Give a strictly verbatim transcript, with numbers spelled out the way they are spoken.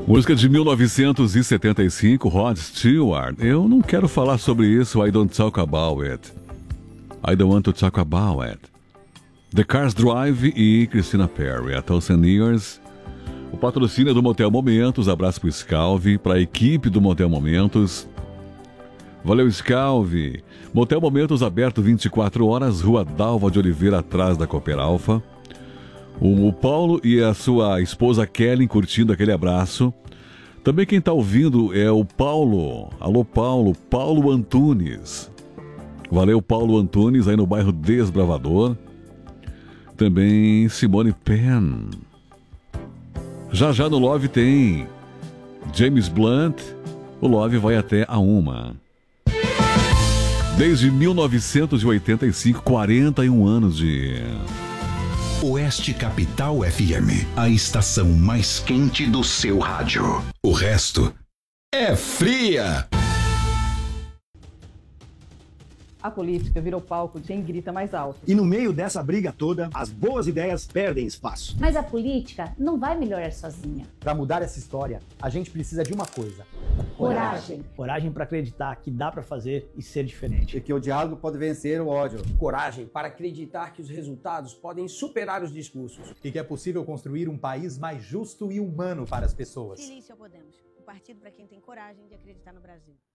Música de mil novecentos e setenta e cinco, Rod Stewart. Eu não quero falar sobre isso. I don't talk about it. I don't want to talk about it. The Cars Drive e Christina Perry. A Thousand Years. O patrocínio do Motel Momentos. Abraço pro Scalvi, pra equipe do Motel Momentos. Valeu, Scalvi. Motel Momentos aberto vinte e quatro horas, Rua Dalva de Oliveira, atrás da Cooper Alfa. O Paulo e a sua esposa Kelly curtindo aquele abraço. Também quem está ouvindo é o Paulo. Alô, Paulo. Paulo Antunes. Valeu, Paulo Antunes, aí no bairro Desbravador. Também Simone Penn. Já já no Love tem James Blunt. O Love vai até a uma. Desde mil novecentos e oitenta e cinco, quarenta e um anos de... Oeste Capital F M, a estação mais quente do seu rádio. O resto é fria. A política virou palco de quem grita mais alto. E no meio dessa briga toda, as boas ideias perdem espaço. Mas a política não vai melhorar sozinha. Para mudar essa história, a gente precisa de uma coisa: coragem. Coragem para acreditar que dá para fazer e ser diferente. E que o diálogo pode vencer o ódio. Coragem para acreditar que os resultados podem superar os discursos. E que é possível construir um país mais justo e humano para as pessoas. Silêncio ao Podemos, o partido para quem tem coragem de acreditar no Brasil.